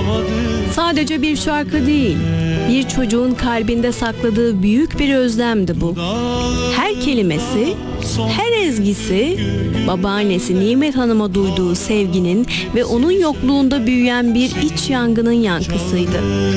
Sadece bir şarkı değil, bir çocuğun kalbinde sakladığı büyük bir özlemdi bu. Her kelimesi, her ezgisi, babaannesi Nimet Hanım'a duyduğu sevginin ve onun yokluğunda büyüyen bir iç yangının yankısıydı.